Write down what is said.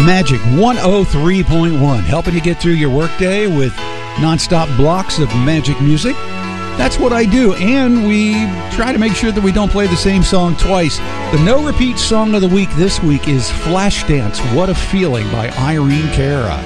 Magic 103.1, helping you get through your workday with nonstop blocks of magic music. That's what I do, and we try to make sure that we don't play the same song twice. The no-repeat song of the week this week is Flashdance, What a Feeling by Irene Cara.